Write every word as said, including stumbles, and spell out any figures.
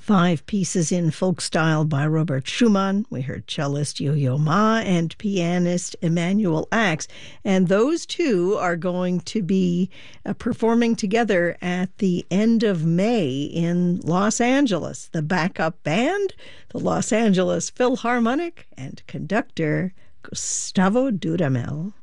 Five pieces in folk style by Robert Schumann. We heard cellist Yo-Yo Ma and pianist Emanuel Ax. And those two are going to be uh, performing together at the end of May in Los Angeles. The backup band, the Los Angeles Philharmonic, and conductor Gustavo Dudamel.